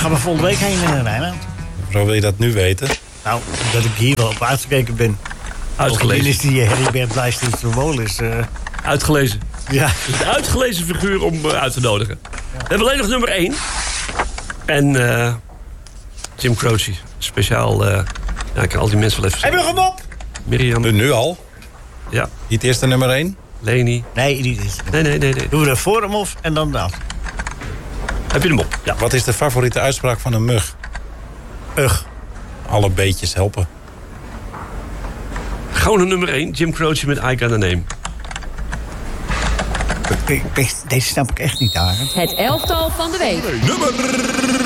gaan we volgende week heen, Wijnand. Waarom wil je dat nu weten? Nou, dat ik hier wel op uitgekeken ben. Uitgelezen. Of is die Heribert Blijsteen Verwool is... Uitgelezen. Ja. Een uitgelezen figuur om uit te nodigen. We hebben alleen nog nummer 1. En Jim Croce. Speciaal... ik kan al die mensen wel even Heb je hem op? Mirjam. Nu al? Ja. Niet eerst de nummer 1? Leni. Nee, niet eens. Nee. Doen we er voor hem of en dan dat? Heb je hem op? Ja. Wat is de favoriete uitspraak van een mug? Ugh. Alle beetjes helpen. Gewoon een nummer 1. Jim Croce met I Got a Name. Deze snap ik echt niet, Arend. Het elftal van de week. Nummer